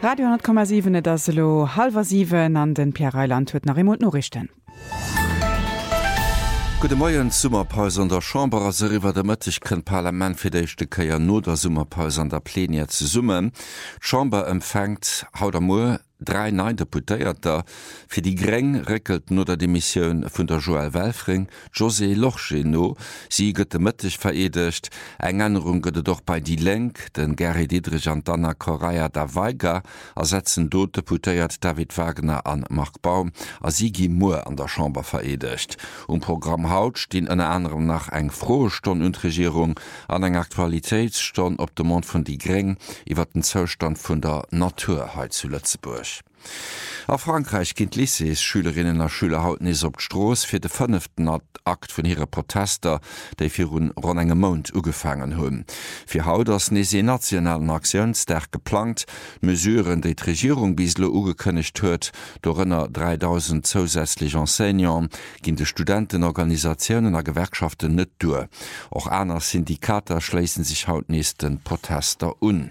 Radio 10,7 das lo 6:30 an den Pierre Reiland huet nach Remote Norrichten. Gute Morgen, Sommerpause an der Chambre, also über der Möglichkeit Parlament für die erste Keier nur der Sommerpause an der Pläne zu summen. Die Chambre empfängt heute Morgen 3 neue Deputéierte. Für die Greng reckelt nur der Demission von der Joël Welfring, José Lochgeno. Sie gëtt mëttlich veredigt. Eng Änderung gëtt doch bei die Lenk, den Gary Dietrich und Dana Correia da Weiger, ersetzen dort Deputéiert David Wagner an Mark Baum, a Sigi Moore an der Chambre veredigt. Programm haut stehen unter anderem nach eng frohe Stunde und Regierung an eng Aktualitätsstunde op dem Mond von die Greng iwwer den Zustand von der Naturheit zu Lützeburg. A Frankreich ginint Lycées Schülerinnen a Schüler hauten is op d'Stroos fir de 5. Akt vun ihre Protester, déi fir rund engem Mount ugefangen hunn. Fir haut ass nese nationalen Aktionsdag geplant, Mesuren déi d'Regierung bislo ugekënnigt huet, dorënner 3000 zusätzlich Enseignants ginn de Studentenorganisationen a Gewerkschaften net due. Och aner Syndikater schleissen sich haut nächsten Protester un.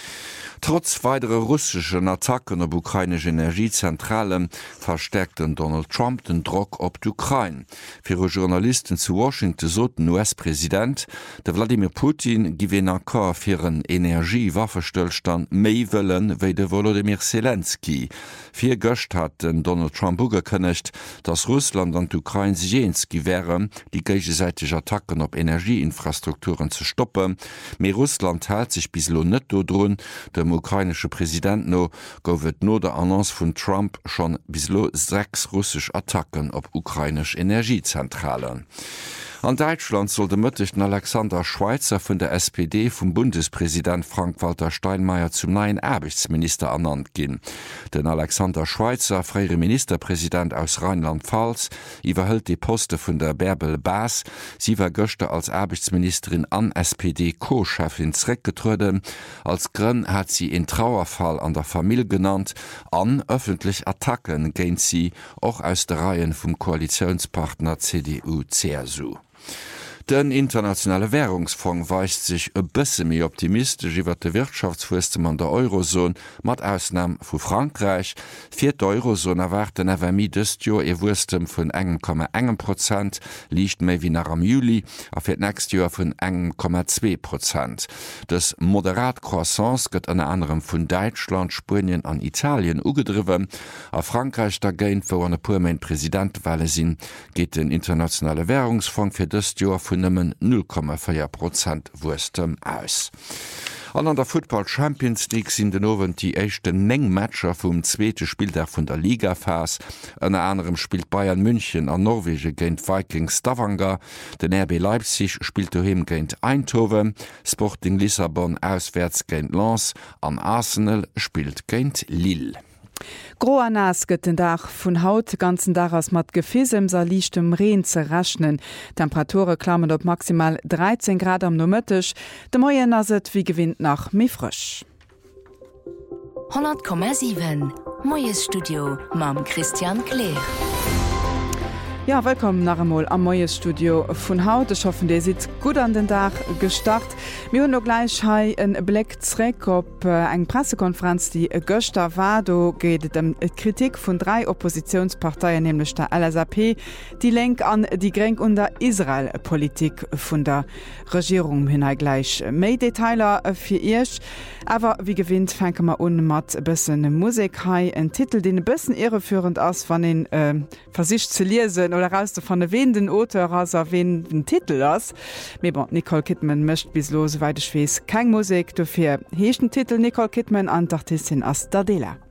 Trotz weiterer russischen Attacken auf ukrainische Energiezentralen verstärkten Donald Trump den Druck auf die Ukraine. Für Journalisten zu Washington so den US-Präsident, der Wladimir Putin gewinnt encore für einen Energiewaffenstillstand mehr wollen wie der Volodymyr Zelensky. Für Gäste hat Donald Trump angekündigt, dass Russland und die Ukraine sich eins wären, die gegenseitige Attacken auf Energieinfrastrukturen zu stoppen. Aber Russland hält sich bislang nicht daran, dem ukrainische Präsident no gowet no der Annonce vun Trump schon bislo 6 russisch Attacken op ukrainisch Energiezentralen. An Deutschland soll de mëttichten Alexander Schweitzer vun der SPD vum Bundespräsident Frank-Walter Steinmeier zum neuen Erbichtsminister ernannt ginn. Den Alexander Schweitzer, freiere Ministerpräsident aus Rheinland-Pfalz, iwwerhëlt die Poste vun der Bärbel Baas. Sie war Göchte als Erbichtsministerin an SPD-Co-Chefin zurückgetruden. Als Grund hat sie in Trauerfall an der Familie genannt, an öffentlich Attacken gegen sie auch aus der Reihen vom Koalitionspartner CDU-CSU. Den internationale Währungsfonds weist sich e bësse méi optimistisch iwwer de Wirtschaftswurstem an der Eurozone, mat Ausnahme vu Frankreich. Fir d'Eurozone erwarten FMI dëst Joer e Wurstem vun 1,1%, liicht méi wie nach am Juli, a fir nächst Joer vun 1,2%. Das moderat Croissance gëtt an anderem vun Deutschland, Spanien an Italien ugedriwen. A Frankreich dagéint wo an e puermain Präsidentwahle sinn, geht den internationale Währungsfonds fir dëst Joer vun nëmmen 0,4% Wurstem aus. An der Football Champions League sind den Owen die echten 9 Matcher vom zweiten Spieltag von der Liga-Phase. An anderem spielt Bayern München an Norwegen gegen Vikings Stavanger. Den RB Leipzig spielt daheim gegen Eindhoven. Sporting Lissabon auswärts gegen Lens. An Arsenal spielt gegen Lille. Groer nass gëtt den Dach vun Haut ganzen Dachers mat Gefisem sa liichtem Reen ze rechnen. Temperature klammen op maximal 13 Grad am Nomëttech. De Moien aset wie gewinnt nach mi frisch. 100,7 Moies Studio mam Christian Kleer. Ja, willkommen nach einmal am Moies Studio von Haut. Ich hoffe, der sieht gut an den Tag gestartet. Wir haben noch gleich einen Blick zurück auf eine Pressekonferenz, die gestern war. Da geht es um die Kritik von 3 Oppositionsparteien, nämlich der LSAP, die Lenk an die Greng und der Israel-Politik von der Regierung. Wir haben gleich mehr Details für euch. Aber wie gewinnt, fangen wir an mit ein bisschen Musik. Ein Titel, den ein bisschen irreführend ist, wenn ihn versucht zu lesen oder raus von wen den Autor also wen den Titel ist. Aber bon, Nicole Kidman möchte bislo, soweit ich weiß, keine Musik. Dafür hecht den Titel Nicole Kidman an die Artistin Astadela.